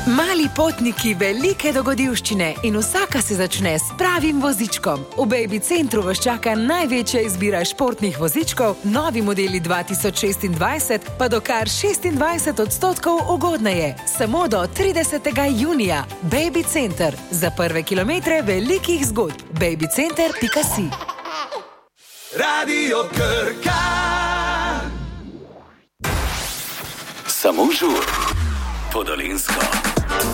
Mali potniki, velike dogodivščine in vsaka se začne s pravim vozičkom. V Baby Centru vas čaka največja izbira športnih vozičkov, novi modeli 2026 pa do kar 26% ugodneje. Samo do 30. junija. Baby Center. Za prve kilometre velikih zgodb. babycenter.si. Radio Krka. Samo žur. Podolinsko.